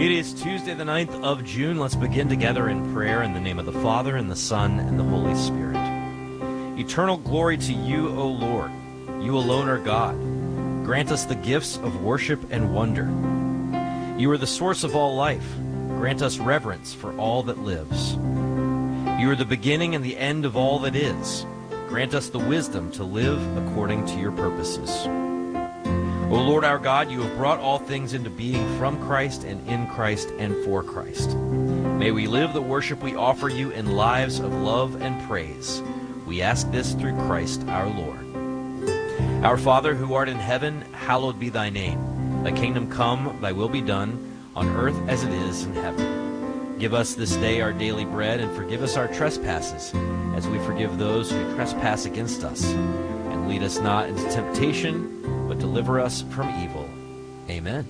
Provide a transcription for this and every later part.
It is Tuesday the 9th of June. Let's begin together in prayer in the name of the Father, and the Son, and the Holy Spirit. Eternal glory to you, O Lord. You alone are God. Grant us the gifts of worship and wonder. You are the source of all life. Grant us reverence for all that lives. You are the beginning and the end of all that is. Grant us the wisdom to live according to your purposes. O Lord our God, you have brought all things into being from Christ and in Christ and for Christ. May we live the worship we offer you in lives of love and praise. We ask this through Christ our Lord. Our Father, who art in heaven, hallowed be thy name. Thy kingdom come, thy will be done, on earth as it is in heaven. Give us this day our daily bread, and forgive us our trespasses, as we forgive those who trespass against us. And lead us not into temptation, but deliver us from evil. Amen.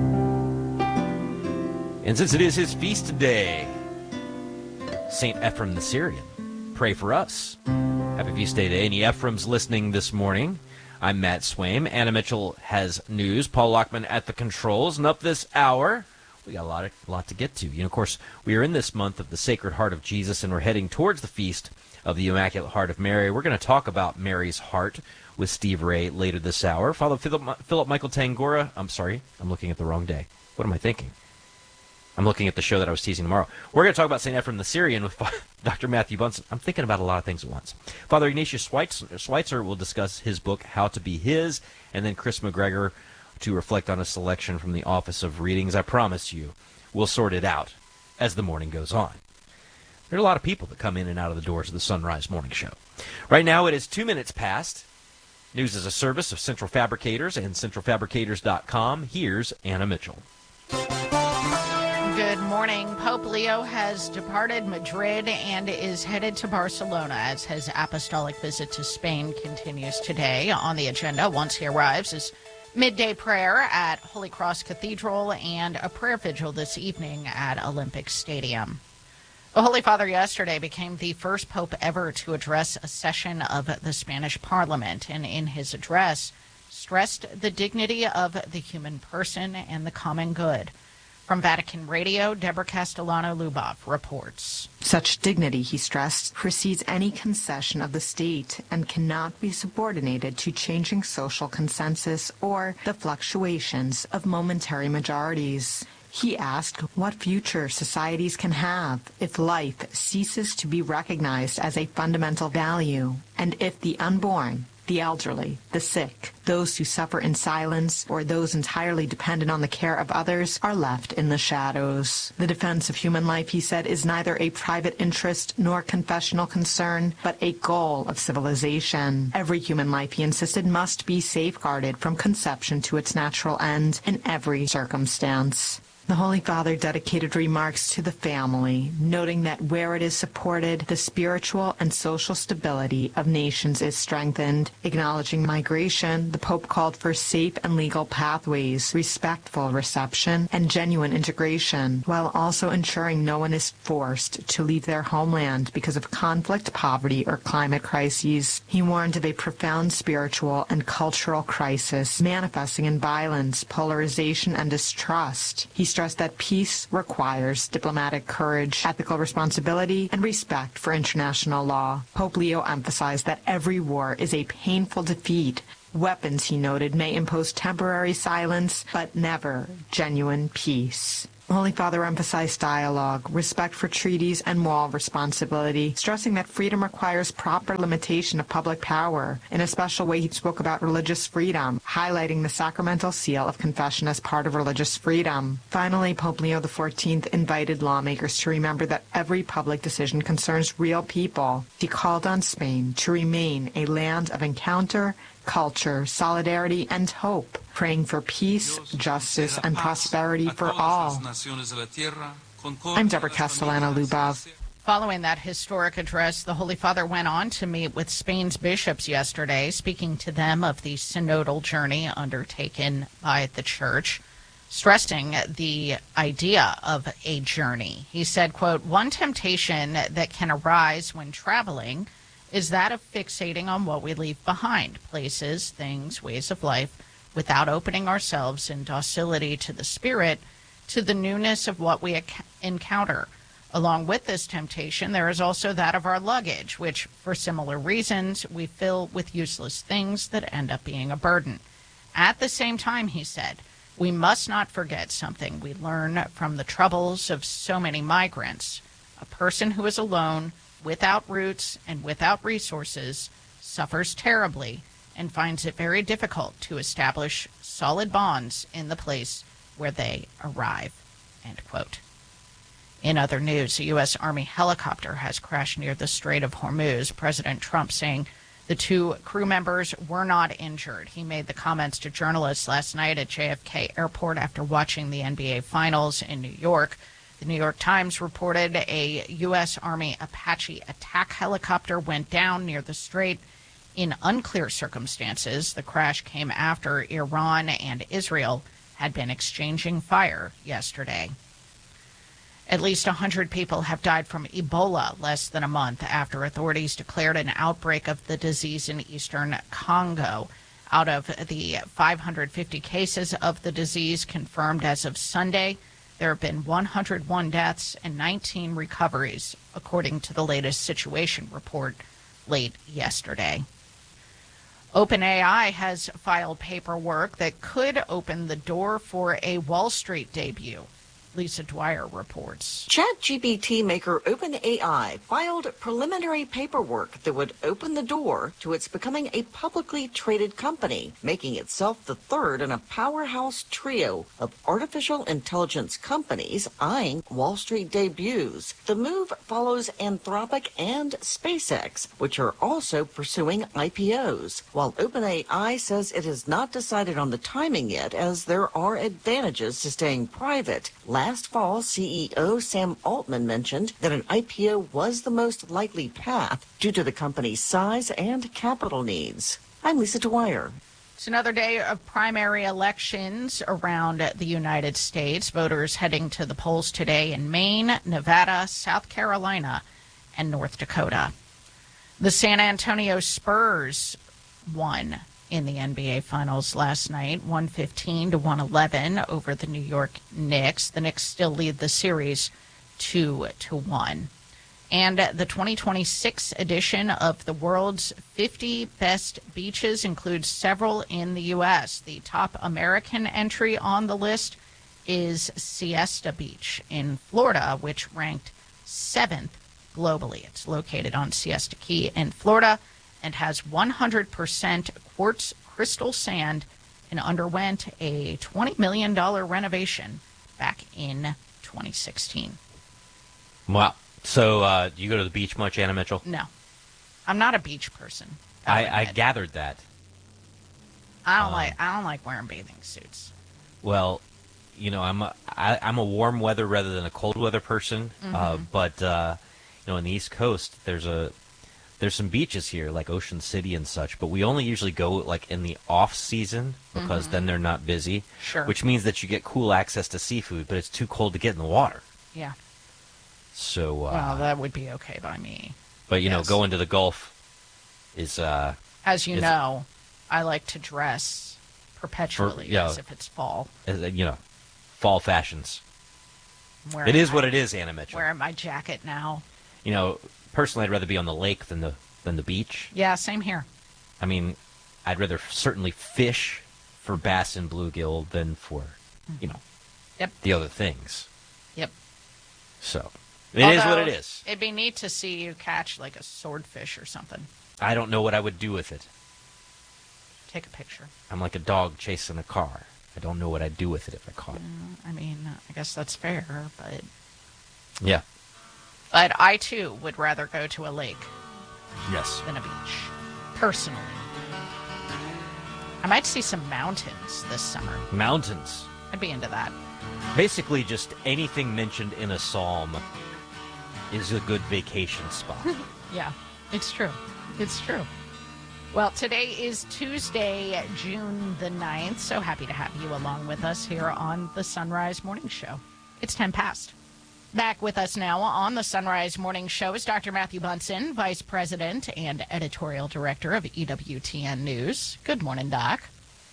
And since it is his feast day, St. Ephrem the Syrian, pray for us. Happy feast day to any Ephrems listening this morning. I'm Matt Swaim. Anna Mitchell has news. Paul Lockman at the controls. And up this hour, we got a lot to get to. You know, of course, we are in this month of the Sacred Heart of Jesus, and we're heading towards the feast of the Immaculate Heart of Mary. We're going to talk about Mary's heart with Steve Ray later this hour. Father Philip Michael Tangora. I'm sorry, I'm looking at the wrong day. What am I thinking? I'm looking at the show that I was teasing tomorrow. We're going to talk about St. Ephrem the Syrian with Dr. Matthew Bunson. I'm thinking about a lot of things at once. Father Ignatius Schweitzer will discuss his book, How to Be His, and then Chris McGregor to reflect on a selection from the Office of Readings. I promise you, we'll sort it out as the morning goes on. There are a lot of people that come in and out of the doors of the Sunrise Morning Show. Right now it is 2 minutes past. News is a service of Central Fabricators and centralfabricators.com. Here's Anna Mitchell. Good morning. Pope Leo has departed Madrid and is headed to Barcelona as his apostolic visit to Spain continues today. On the agenda, once he arrives, is midday prayer at Holy Cross Cathedral and a prayer vigil this evening at Olympic Stadium. The Holy Father yesterday became the first pope ever to address a session of the Spanish Parliament, and in his address stressed the dignity of the human person and the common good. From Vatican Radio, Deborah Castellano-Lubov reports. Such dignity, he stressed, precedes any concession of the state and cannot be subordinated to changing social consensus or the fluctuations of momentary majorities. He asked what future societies can have if life ceases to be recognized as a fundamental value, and if the unborn, the elderly, the sick, those who suffer in silence, or those entirely dependent on the care of others are left in the shadows. The defense of human life, he said, is neither a private interest nor confessional concern, but a goal of civilization. Every human life, he insisted, must be safeguarded from conception to its natural end in every circumstance. The Holy Father dedicated remarks to the family, noting that where it is supported, the spiritual and social stability of nations is strengthened. Acknowledging migration, the Pope called for safe and legal pathways, respectful reception, and genuine integration, while also ensuring no one is forced to leave their homeland because of conflict, poverty, or climate crises. He warned of a profound spiritual and cultural crisis manifesting in violence, polarization, and distrust. He stressed that peace requires diplomatic courage, ethical responsibility, and respect for international law. Pope Leo emphasized that every war is a painful defeat. Weapons, he noted, may impose temporary silence, but never genuine peace. The Holy Father emphasized dialogue, respect for treaties, and moral responsibility, stressing that freedom requires proper limitation of public power. In a special way, he spoke about religious freedom, highlighting the sacramental seal of confession as part of religious freedom. Finally, Pope Leo XIV invited lawmakers to remember that every public decision concerns real people. He called on Spain to remain a land of encounter, culture, solidarity, and hope, praying for peace, justice, and prosperity for all. I'm Deborah Castellano-Lubov. Following that historic address, the Holy Father went on to meet with Spain's bishops yesterday, speaking to them of the synodal journey undertaken by the Church, stressing the idea of a journey. He said, quote, "One temptation that can arise when traveling is that of fixating on what we leave behind, places, things, ways of life, without opening ourselves in docility to the Spirit to the newness of what we encounter. Along with this temptation, there is also that of our luggage, which, for similar reasons, we fill with useless things that end up being a burden. At the same time, he said, we must not forget something we learn from the troubles of so many migrants. A person who is alone, without roots, and without resources suffers terribly and finds it very difficult to establish solid bonds in the place where they arrive. End quote. In other news, a U.S. Army helicopter has crashed near the Strait of Hormuz. President Trump saying the two crew members were not injured. He made the comments to journalists last night at JFK Airport after watching the NBA Finals in New York. The New York Times reported a U.S. Army Apache attack helicopter went down near the strait in unclear circumstances. The crash came after Iran and Israel had been exchanging fire yesterday. At least 100 people have died from Ebola less than a month after authorities declared an outbreak of the disease in eastern Congo. Out of the 550 cases of the disease confirmed as of Sunday, there have been 101 deaths and 19 recoveries, according to the latest situation report late yesterday. OpenAI has filed paperwork that could open the door for a Wall Street debut. Lisa Dwyer reports. ChatGPT maker OpenAI filed preliminary paperwork that would open the door to its becoming a publicly traded company, making itself the third in a powerhouse trio of artificial intelligence companies eyeing Wall Street debuts. The move follows Anthropic and SpaceX, which are also pursuing IPOs, while OpenAI says it has not decided on the timing yet, as there are advantages to staying private. Last fall, CEO Sam Altman mentioned that an IPO was the most likely path due to the company's size and capital needs. I'm Lisa Dwyer. It's another day of primary elections around the United States. Voters heading to the polls today in Maine, Nevada, South Carolina, and North Dakota. The San Antonio Spurs won in the NBA Finals last night, 115-111 over the New York Knicks. The Knicks still lead the series 2-1. And the 2026 edition of the world's 50 best beaches includes several in the U.S. The top American entry on the list is Siesta Beach in Florida, which ranked 7th globally. It's located on Siesta Key in Florida and has 100% quartz crystal sand and underwent a $20 million renovation back in 2016. Wow. So do you go to the beach much, Anna Mitchell? No. I'm not a beach person. I gathered that. I don't like wearing bathing suits. Well, you know, I'm a warm weather rather than a cold weather person. But you know, on the East Coast, there's some beaches here, like Ocean City and such, but we only usually go like in the off season because then they're not busy. Sure. Which means that you get cool access to seafood, but it's too cold to get in the water. Yeah. So. Well, that would be okay by me. But you know, going to the Gulf is. As you know, I like to dress perpetually as if it's fall. You know, fall fashions. It is what it is, Anna Mitchell. Wearing my jacket now. You know, personally, I'd rather be on the lake than the beach. Yeah, same here. I mean, I'd rather certainly fish for bass and bluegill than for, you know, the other things. Yep. So, it is what it is. It'd be neat to see you catch like a swordfish or something. I don't know what I would do with it. Take a picture. I'm like a dog chasing a car. I don't know what I'd do with it if I caught it. I mean, I guess that's fair, but... Yeah. But I, too, would rather go to a lake than a beach, personally. I might see some mountains this summer. Mountains. I'd be into that. Basically, just anything mentioned in a psalm is a good vacation spot. Yeah, it's true. It's true. Well, today is Tuesday, June the 9th, so happy to have you along with us here on the Sunrise Morning Show. It's 10 past. Back with us now on the Sunrise Morning Show is Dr. Matthew Bunson, Vice President and Editorial Director of EWTN News. Good morning, Doc.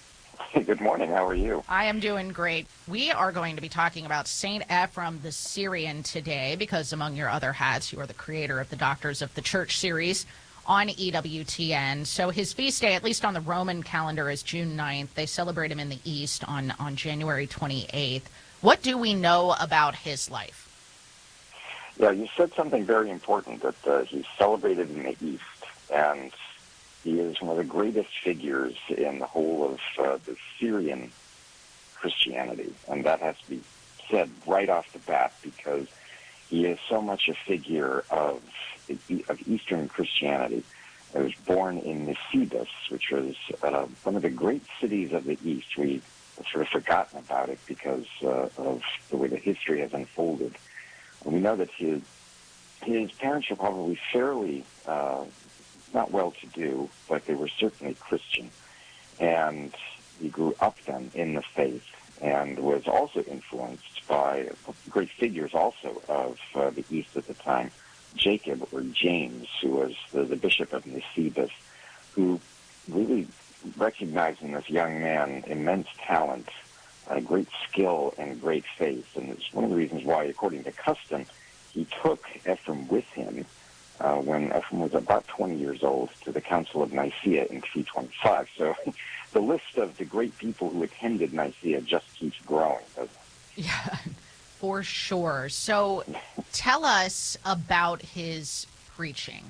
Good morning. How are you? I am doing great. We are going to be talking about St. Ephrem the Syrian today because, among your other hats, you are the creator of the Doctors of the Church series on EWTN. So his feast day, at least on the Roman calendar, is June 9th. They celebrate him in the East on January 28th. What do we know about his life? Yeah, you said something very important, that he's celebrated in the East, and he is one of the greatest figures in the whole of the Syrian Christianity, and that has to be said right off the bat because he is so much a figure of Eastern Christianity. He was born in Nisibis, which was one of the great cities of the East. We've sort of forgotten about it because of the way the history has unfolded. And we know that his parents were probably fairly not well-to-do, but they were certainly Christian. And he grew up then in the faith and was also influenced by great figures also of the East at the time, Jacob, or James, who was the bishop of Nisibis, who really recognized in this young man immense talent, great skill, and great faith. And it's one of the reasons why, according to custom, he took Ephrem with him when Ephrem was about 20 years old to the Council of Nicaea in 325. So the list of the great people who attended Nicaea just keeps growing, doesn't it? Yeah, for sure. So tell us about his preaching.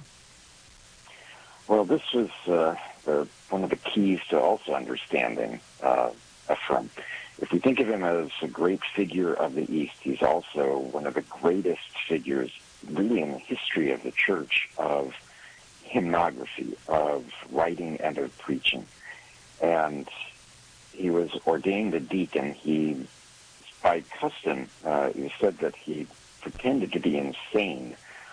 Well, this was one of the keys to also understanding Ephrem. If we think of him as a great figure of the East, he's also one of the greatest figures really in the history of the church of hymnography, of writing, and of preaching. And he was ordained a deacon. He, by custom, it was said that he pretended to be insane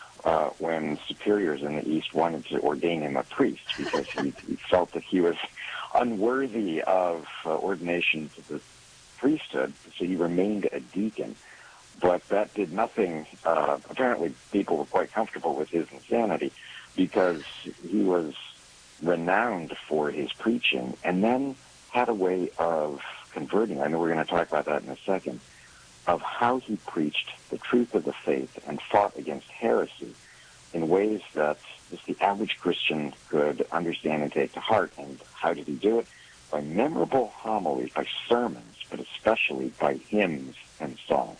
when superiors in the East wanted to ordain him a priest because he felt that he was unworthy of ordination to the priesthood, so he remained a deacon. But that did nothing. Apparently, people were quite comfortable with his insanity because he was renowned for his preaching and then had a way of converting. I know we're going to talk about that in a second, of how he preached the truth of the faith and fought against heresy in ways that just the average Christian could understand and take to heart. And how did he do it? By memorable homilies, by sermons, but especially by hymns and songs.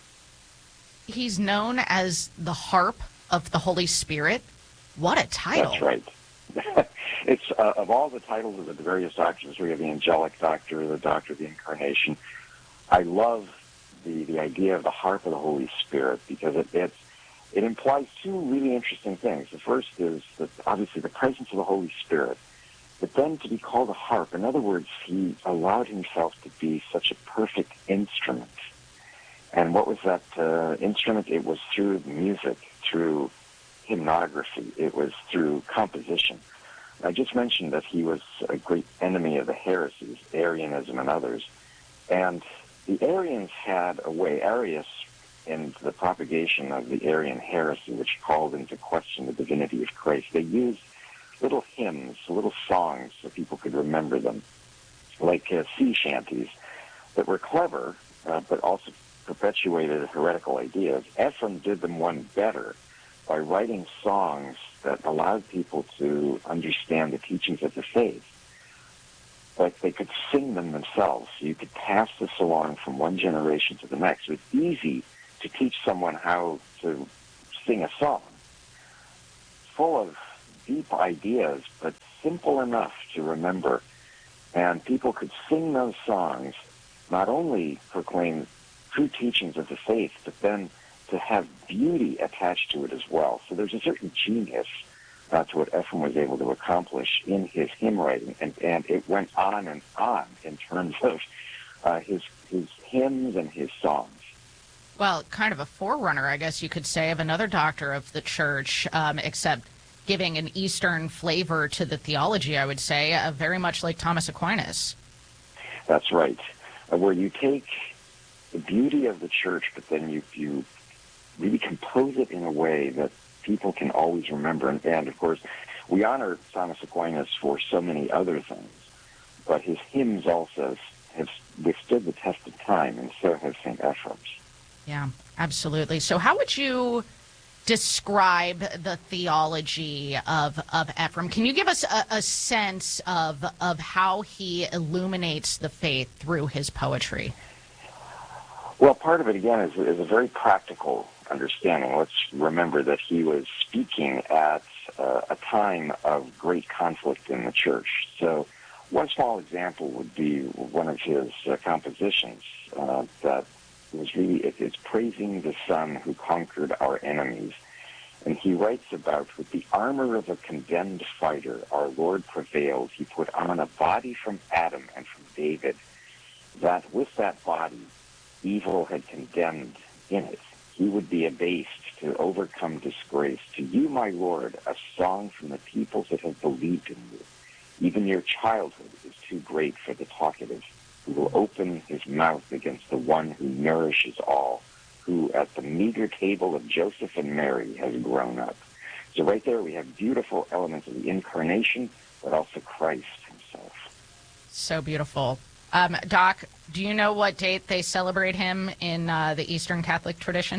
He's known as the harp of the Holy Spirit. What a title. That's right. It's of all the titles of the various doctrines, we have the angelic doctor, the doctor of the incarnation. I love the idea of the harp of the Holy Spirit because it implies two really interesting things. The first is that obviously the presence of the Holy Spirit, but then to be called a harp. In other words, he allowed himself to be such a perfect instrument. And what was that instrument? It was through music, through hymnography. It was through composition. I just mentioned that he was a great enemy of the heresies, Arianism and others. And the Arians had a way, Arius, in the propagation of the Arian heresy, which called into question the divinity of Christ, they used little hymns, little songs so people could remember them, like sea shanties that were clever, but also perpetuated heretical ideas. Ephrem did them one better by writing songs that allowed people to understand the teachings of the faith, but they could sing them themselves. So you could pass this along from one generation to the next. So it's easy to teach someone how to sing a song, full of deep ideas, but simple enough to remember. And people could sing those songs, not only proclaim true teachings of the faith, but then to have beauty attached to it as well. So there's a certain genius to what Ephrem was able to accomplish in his hymn writing, and it went on and on in terms of his hymns and his songs. Well, kind of a forerunner, I guess you could say, of another doctor of the church, except giving an Eastern flavor to the theology, I would say, very much like Thomas Aquinas. That's right. Where you take the beauty of the church, but then you really compose it in a way that people can always remember. And of course, we honor Thomas Aquinas for so many other things, but his hymns also have withstood the test of time, and so have St. Ephrem's. Yeah, absolutely. So how would you describe the theology of Ephrem? Can you give us a sense of how he illuminates the faith through his poetry? Well, part of it, again, is a very practical understanding. Let's remember that he was speaking at a time of great conflict in the church. So one small example would be one of his compositions that was really, it's praising the Son who conquered our enemies. And he writes about, with the armor of a condemned fighter, our Lord prevailed. He put on a body from Adam and from David, that with that body, evil had condemned in it. He would be abased to overcome disgrace. To you, my Lord, a song from the peoples that have believed in you. Even your childhood is too great for the talkative, who will open his mouth against the one who nourishes all, who at the meager table of Joseph and Mary has grown up. So right there we have beautiful elements of the incarnation, but also Christ himself. So beautiful. Doc, do you know what date they celebrate him in the Eastern Catholic tradition?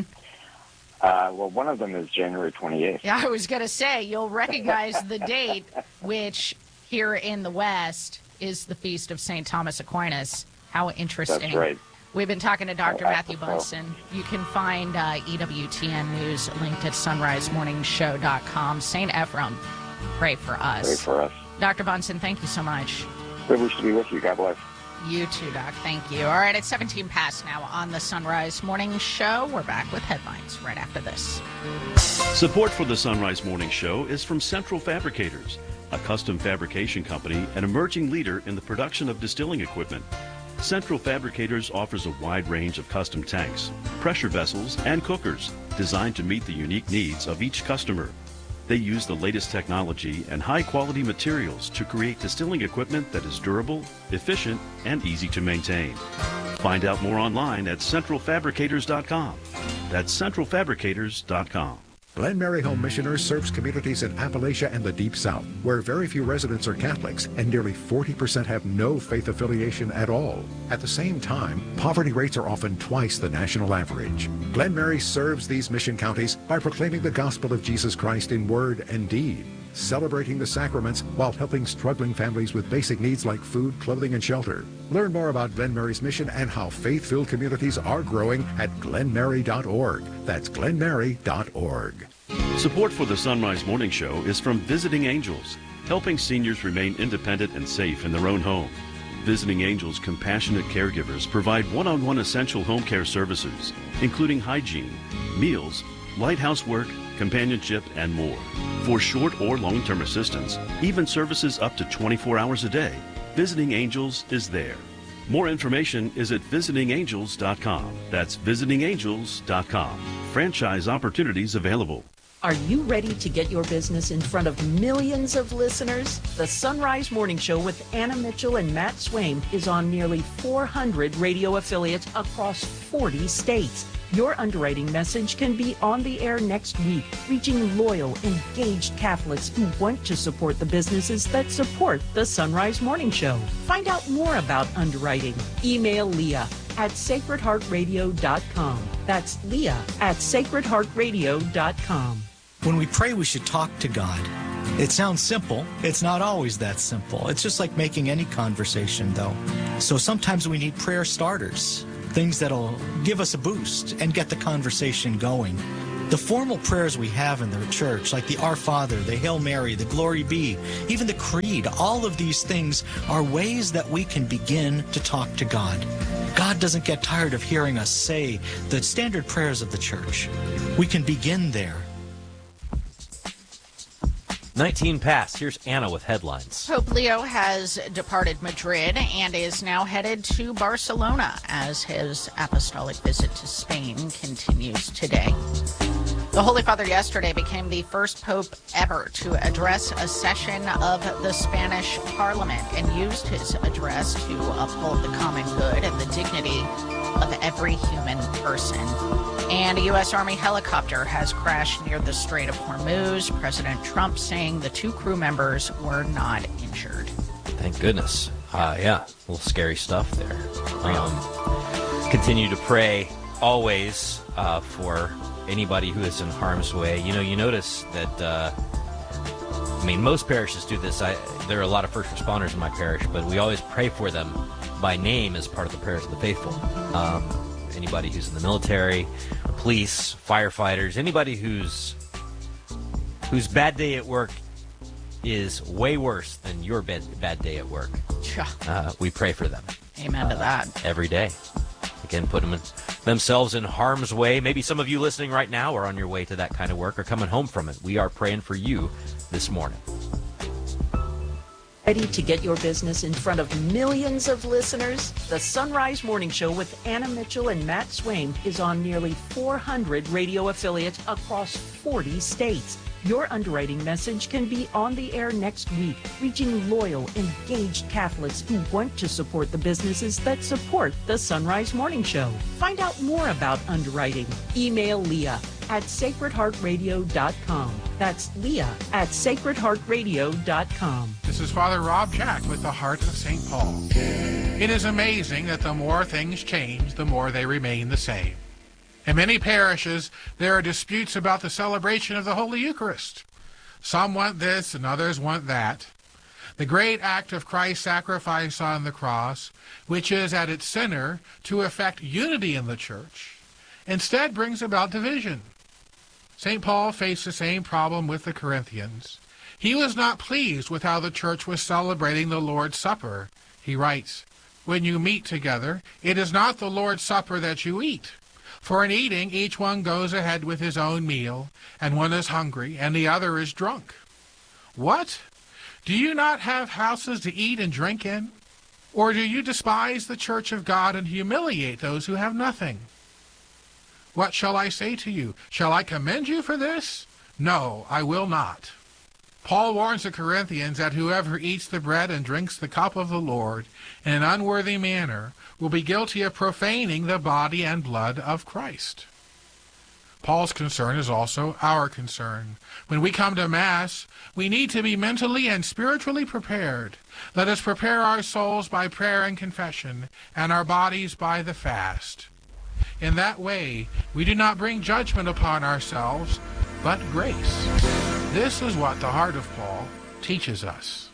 Well, one of them is January 28th. Yeah, I was going to say, you'll recognize the date, which here in the West is the feast of St. Thomas Aquinas. How interesting. That's right. We've been talking to Dr. Matthew Bunson. You can find EWTN News linked at sunrisemorningshow.com. St. Ephrem, pray for us. Pray for us. Dr. Bunson, thank you so much. Privileged to be with you. God bless. You too, Doc. Thank you. All right, it's 17 past now on the Sunrise Morning Show. We're back with headlines right after this. Support for the Sunrise Morning Show is from Central Fabricators, a custom fabrication company and emerging leader in the production of distilling equipment. Central Fabricators offers a wide range of custom tanks, pressure vessels, and cookers designed to meet the unique needs of each customer. They use the latest technology and high-quality materials to create distilling equipment that is durable, efficient, and easy to maintain. Find out more online at centralfabricators.com. That's centralfabricators.com. Glen Mary Home Missioners serves communities in Appalachia and the Deep South, where very few residents are Catholics and nearly 40% have no faith affiliation at all. At the same time, poverty rates are often twice the national average. Glen Mary serves these mission counties by proclaiming the gospel of Jesus Christ in word and deed, celebrating the sacraments while helping struggling families with basic needs like food, clothing, and shelter. Learn more about Glen Mary's mission and how faith-filled communities are growing at glenmary.org. That's glenmary.org. Support for the Sunrise Morning Show is from Visiting Angels, helping seniors remain independent and safe in their own home. Visiting Angels compassionate caregivers provide one-on-one essential home care services, including hygiene, meals, light housework, companionship, and more. For short or long-term assistance, even services up to 24 hours a day, Visiting Angels is there. More information is at visitingangels.com. That's visitingangels.com. Franchise opportunities available. Are you ready to get your business in front of millions of listeners? The Sunrise Morning Show with Anna Mitchell and Matt Swaim is on nearly 400 radio affiliates across 40 states. Your underwriting message can be on the air next week, reaching loyal, engaged Catholics who want to support the businesses that support the Sunrise Morning Show. Find out more about underwriting. Email Leah at sacredheartradio.com. That's Leah at sacredheartradio.com. When we pray, we should talk to God. It sounds simple. It's not always that simple. It's just like making any conversation, though. So sometimes we need prayer starters, things that'll give us a boost and get the conversation going. The formal prayers we have in the church, like the Our Father, the Hail Mary, the Glory Be, even the Creed, all of these things are ways that we can begin to talk to God. God doesn't get tired of hearing us say the standard prayers of the church. We can begin there. 19 past. Here's Anna with headlines. Pope Leo has departed Madrid and is now headed to Barcelona as his apostolic visit to Spain continues today. The Holy Father yesterday became the first pope ever to address a session of the Spanish Parliament and used his address to uphold the common good and the dignity of every human person. And a U.S. Army helicopter has crashed near the Strait of Hormuz. President Trump saying the two crew members were not injured. Thank goodness. Yeah, a little scary stuff there. Continue to pray always for anybody who is in harm's way. You notice that, most parishes do this. There are a lot of first responders in my parish, but we always pray for them by name as part of the prayers of the faithful. Anybody who's in the military, police, firefighters, anybody whose bad day at work is way worse than your bad day at work. We pray for them. Amen to that. Every day. Again, put themselves in harm's way. Maybe some of you listening right now are on your way to that kind of work or coming home from it. We are praying for you this morning. Ready to get your business in front of millions of listeners? The Sunrise Morning Show with Anna Mitchell and Matt Swaim is on nearly 400 radio affiliates across 40 states. Your underwriting message can be on the air next week, reaching loyal, engaged Catholics who want to support the businesses that support the Sunrise Morning Show. Find out more about underwriting. Email Leah at sacredheartradio.com. That's Leah at sacredheartradio.com. This is Father Rob Jack with the Heart of St. Paul. It is amazing that the more things change, the more they remain the same. In many parishes, there are disputes about the celebration of the Holy Eucharist. Some want this and others want that. The great act of Christ's sacrifice on the cross, which is at its center to effect unity in the Church, instead brings about division. St. Paul faced the same problem with the Corinthians. He was not pleased with how the Church was celebrating the Lord's Supper. He writes, "When you meet together, it is not the Lord's Supper that you eat. For in eating, each one goes ahead with his own meal, and one is hungry, and the other is drunk. What? Do you not have houses to eat and drink in? Or do you despise the church of God and humiliate those who have nothing? What shall I say to you? Shall I commend you for this? No, I will not." Paul warns the Corinthians that whoever eats the bread and drinks the cup of the Lord in an unworthy manner will be guilty of profaning the body and blood of Christ. Paul's concern is also our concern. When we come to Mass, we need to be mentally and spiritually prepared. Let us prepare our souls by prayer and confession, and our bodies by the fast. In that way, we do not bring judgment upon ourselves, but grace. This is what the Heart of Paul teaches us.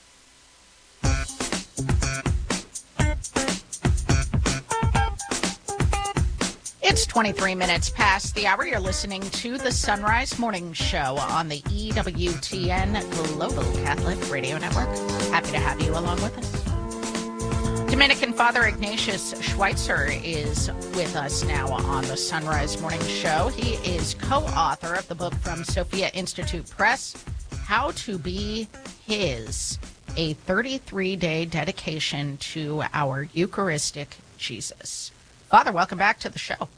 It's 23 minutes past the hour. You're listening to the Sunrise Morning Show on the EWTN Global Catholic Radio Network. Happy to have you along with us. Dominican Father Ignatius Schweitzer is with us now on the Sunrise Morning Show. He is co-author of the book from Sophia Institute Press, How to Be His, a 33-day dedication to our Eucharistic Jesus. Father, welcome back to the show.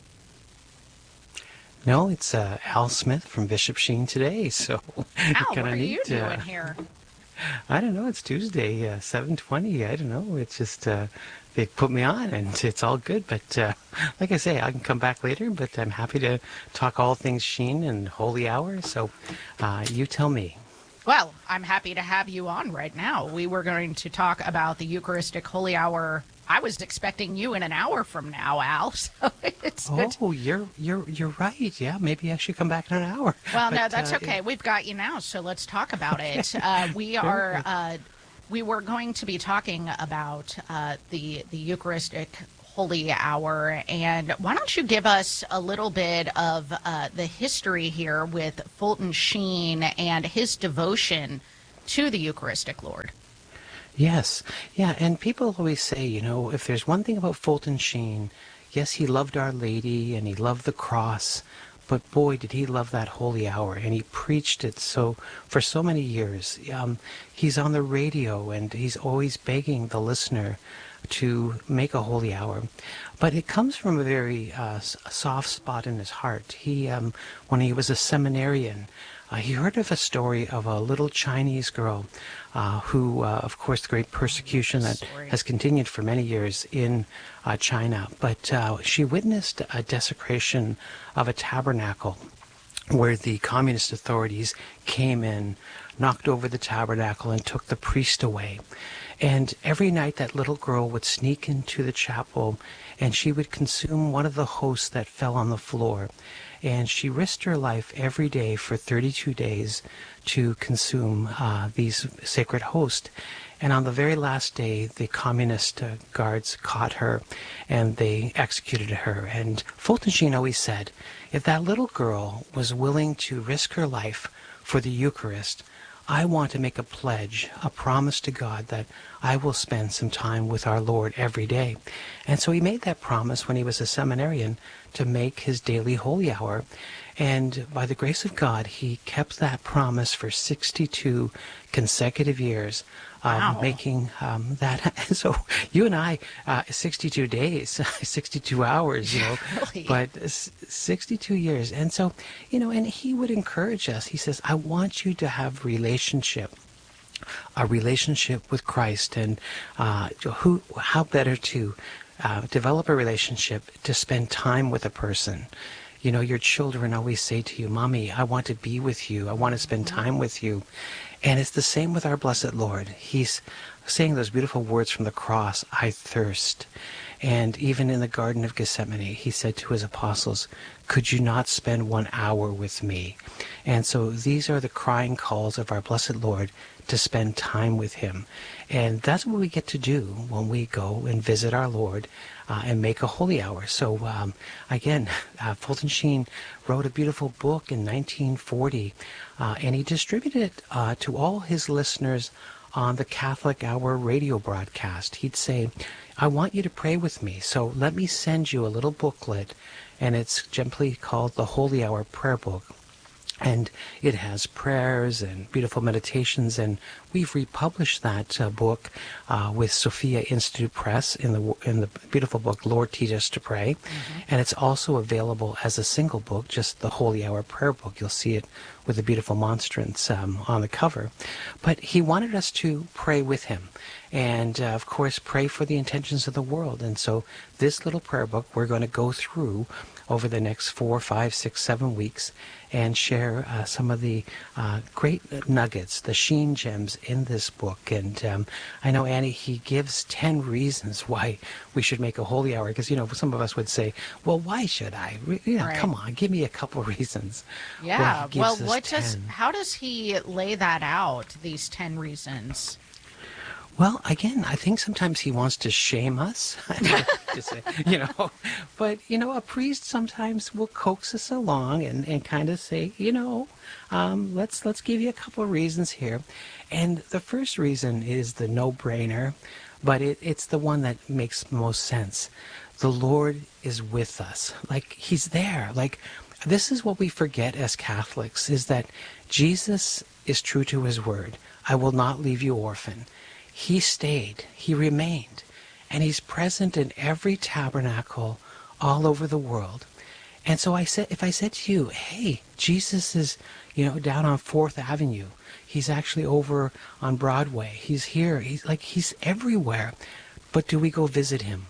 No, it's Al Smith from Bishop Sheen today. So Al, what are you doing here? I don't know. It's Tuesday, 7:20. I don't know. It's just they put me on, and it's all good. But like I say, I can come back later. But I'm happy to talk all things Sheen and Holy Hour. So you tell me. Well, I'm happy to have you on right now. We were going to talk about the Eucharistic Holy Hour. I was expecting you in an hour from now, Al. So it's good. Oh, you're right. Yeah, maybe I should come back in an hour. Well, no, that's okay. We've got you now, so let's talk about it. We were going to be talking about the Eucharistic Holy Hour, and why don't you give us a little bit of the history here with Fulton Sheen and his devotion to the Eucharistic Lord? Yes. Yeah, and people always say, if there's one thing about Fulton Sheen, yes, he loved Our Lady and he loved the cross, but boy, did he love that holy hour, and he preached it for so many years. He's on the radio, and he's always begging the listener to make a holy hour. But it comes from a very soft spot in his heart. He, when he was a seminarian, he heard of a story of a little Chinese girl who, of course, the great persecution that has continued for many years in China. But she witnessed a desecration of a tabernacle where the communist authorities came in, knocked over the tabernacle, and took the priest away. And every night that little girl would sneak into the chapel and she would consume one of the hosts that fell on the floor. And she risked her life every day for 32 days to consume these sacred hosts. And on the very last day, the communist guards caught her and they executed her. And Fulton Sheen always said, if that little girl was willing to risk her life for the Eucharist, I want to make a pledge, a promise to God that I will spend some time with our Lord every day. And so he made that promise when he was a seminarian to make his daily holy hour. And by the grace of God, he kept that promise for 62 consecutive years. Wow. Making that. So you and I, 62 days, 62 hours, Really? but 62 years. And so, and he would encourage us. He says, I want you to have a relationship with Christ. And how better to develop a relationship to spend time with a person. Your children always say to you, Mommy, I want to be with you. I want to spend time with you. And it's the same with our blessed Lord. He's saying those beautiful words from the cross, I thirst. And even in the Garden of Gethsemane, he said to his apostles, could you not spend 1 hour with me? And so these are the crying calls of our blessed Lord to spend time with him. And that's what we get to do when we go and visit our Lord and make a holy hour. So again, Fulton Sheen wrote a beautiful book in 1940, and he distributed it to all his listeners on the Catholic Hour radio broadcast. He'd say, I want you to pray with me, so let me send you a little booklet, and it's gently called the Holy Hour Prayer Book. And it has prayers and beautiful meditations, and we've republished that book with Sophia Institute Press in the beautiful book Lord Teach Us to Pray. Mm-hmm. And it's also available as a single book, just the Holy Hour Prayer Book. You'll see it with the beautiful monstrance on the cover. But he wanted us to pray with him, and of course pray for the intentions of the world. And so this little prayer book we're going to go through over the next 4, 5, 6, 7 weeks and share some of the great nuggets, the Sheen gems in this book. And I know, Annie, he gives 10 reasons why we should make a holy hour, because, some of us would say, well, why should I? Right. Come on, give me a couple reasons. Yeah, well, how does he lay that out, these 10 reasons? Well, again, I think sometimes he wants to shame us, but, a priest sometimes will coax us along and kind of say, let's give you a couple of reasons here. And the first reason is the no-brainer, but it's the one that makes most sense. The Lord is with us. Like, he's there. Like, this is what we forget as Catholics, is that Jesus is true to his word. I will not leave you orphan. He stayed, he remained, and he's present in every tabernacle all over the world. And so if I said to you, hey, Jesus is, down on 4th Avenue. He's actually over on Broadway. He's here. He's everywhere. But do we go visit him?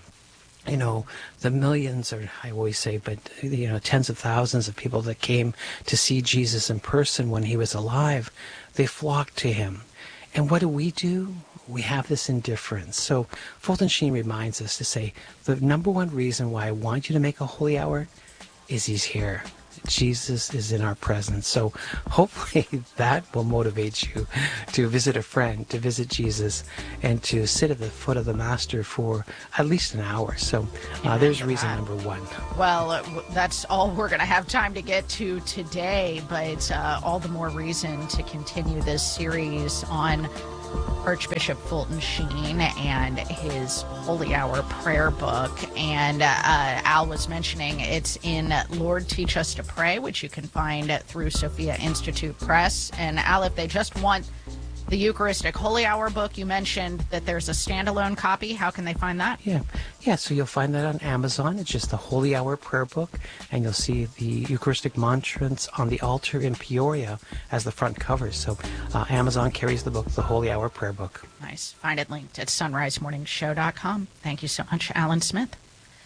The millions, or I always say, but, tens of thousands of people that came to see Jesus in person when he was alive, they flocked to him. And what do? We have this indifference. So Fulton Sheen reminds us to say, the number one reason why I want you to make a holy hour is he's here. Jesus is in our presence. So hopefully that will motivate you to visit a friend, to visit Jesus, and to sit at the foot of the Master for at least an hour. So there's reason number one. Well, that's all we're going to have time to get to today, but all the more reason to continue this series on Archbishop Fulton Sheen and his Holy Hour prayer book. And Al was mentioning it's in Lord Teach Us to Pray, which you can find through Sophia Institute Press. And Al, if they just want the Eucharistic Holy Hour book, you mentioned that there's a standalone copy. How can they find that? Yeah, so you'll find that on Amazon. It's just the Holy Hour prayer book, and you'll see the Eucharistic monstrance on the altar in Peoria as the front cover. So Amazon carries the book, the Holy Hour prayer book. Nice. Find it linked at sunrisemorningshow.com. Thank you so much, Alan Smith.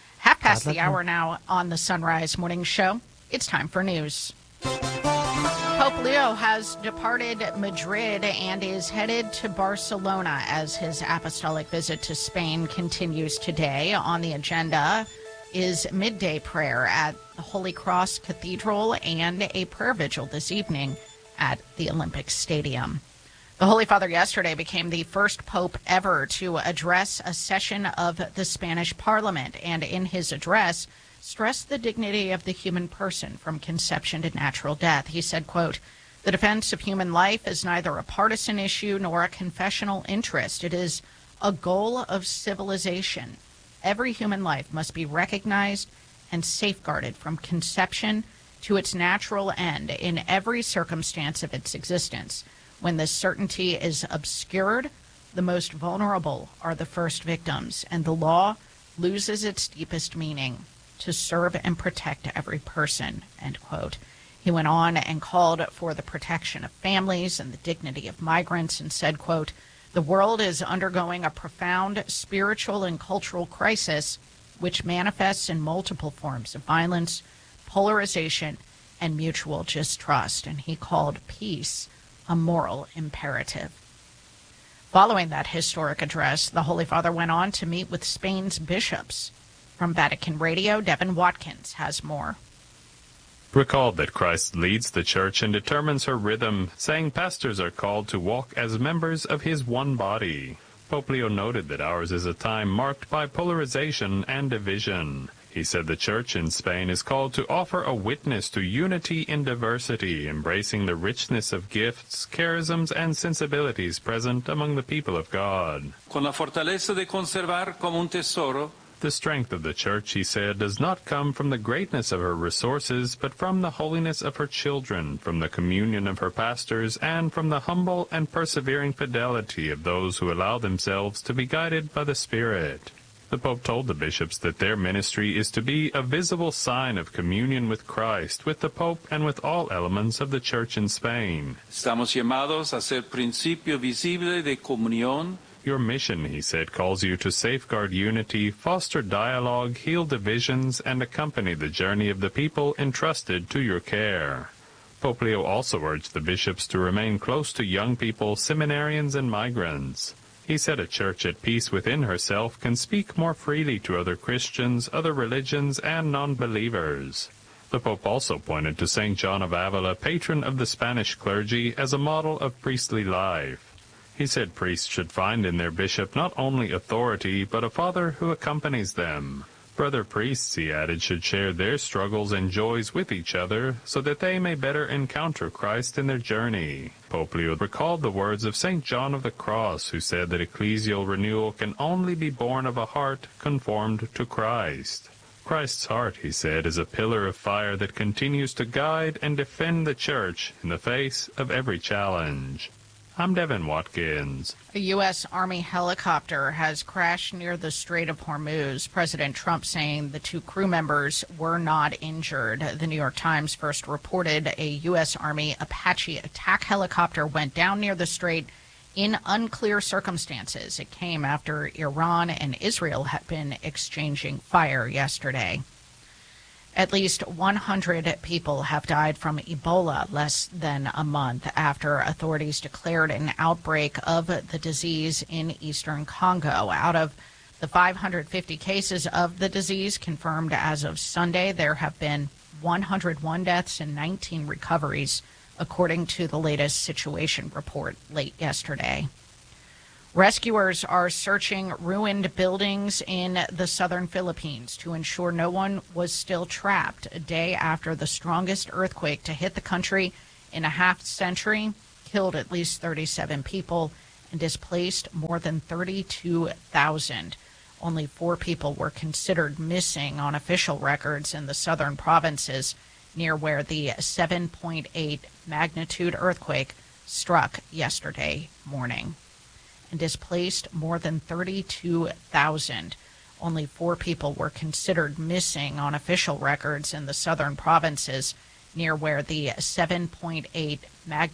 1:30 the hour now on the Sunrise Morning Show. It's time for news. Pope Leo has departed Madrid and is headed to Barcelona as his apostolic visit to Spain continues today. On the agenda is midday prayer at the Holy Cross Cathedral and a prayer vigil this evening at the Olympic Stadium. The Holy Father yesterday became the first pope ever to address a session of the Spanish Parliament, and in his address stressed the dignity of the human person from conception to natural death. He said, quote, "The defense of human life is neither a partisan issue nor a confessional interest. It is a goal of civilization. Every human life must be recognized and safeguarded from conception to its natural end in every circumstance of its existence. When this certainty is obscured, the most vulnerable are the first victims, and the law loses its deepest meaning, to serve and protect every person," end quote. He went on and called for the protection of families and the dignity of migrants and said, quote, "The world is undergoing a profound spiritual and cultural crisis which manifests in multiple forms of violence, polarization, and mutual distrust." And he called peace a moral imperative. Following that historic address, the Holy Father went on to meet with Spain's bishops. From Vatican Radio, Devin Watkins has more. Recalled that Christ leads the Church and determines her rhythm, saying pastors are called to walk as members of his one body. Pope Leo noted that ours is a time marked by polarization and division. He said the Church in Spain is called to offer a witness to unity in diversity, embracing the richness of gifts, charisms, and sensibilities present among the people of God. Con la fortaleza de conservar como un tesoro. The strength of the Church, he said, does not come from the greatness of her resources, but from the holiness of her children, from the communion of her pastors, and from the humble and persevering fidelity of those who allow themselves to be guided by the Spirit. The Pope told the bishops that their ministry is to be a visible sign of communion with Christ, with the Pope, and with all elements of the Church in Spain. Estamos llamados a ser principio visible de comunión. Your mission, he said, calls you to safeguard unity, foster dialogue, heal divisions, and accompany the journey of the people entrusted to your care. Pope Leo also urged the bishops to remain close to young people, seminarians, and migrants. He said a church at peace within herself can speak more freely to other Christians, other religions, and non-believers. The Pope also pointed to St. John of Avila, patron of the Spanish clergy, as a model of priestly life. He said priests should find in their bishop not only authority, but a father who accompanies them. Brother priests, he added, should share their struggles and joys with each other, so that they may better encounter Christ in their journey. Pope Leo recalled the words of St. John of the Cross, who said that ecclesial renewal can only be born of a heart conformed to Christ. Christ's heart, he said, is a pillar of fire that continues to guide and defend the Church in the face of every challenge. I'm Devin Watkins. A U.S. Army helicopter has crashed near the Strait of Hormuz. President Trump saying the two crew members were not injured. The New York Times first reported a U.S. Army Apache attack helicopter went down near the strait in unclear circumstances. It came after Iran and Israel had been exchanging fire yesterday. At least 100 people have died from Ebola less than a month after authorities declared an outbreak of the disease in eastern Congo. Out of the 550 cases of the disease confirmed as of Sunday, there have been 101 deaths and 19 recoveries, according to the latest situation report late yesterday. Rescuers are searching ruined buildings in the southern Philippines to ensure no one was still trapped a day after the strongest earthquake to hit the country in a half-century killed at least 37 people and displaced more than 32,000. Only 4 people were considered missing on official records in the southern provinces near where the 7.8 magnitude earthquake struck yesterday morning. And displaced more than 32,000. Only 4 people were considered missing on official records in the southern provinces near where the 7.8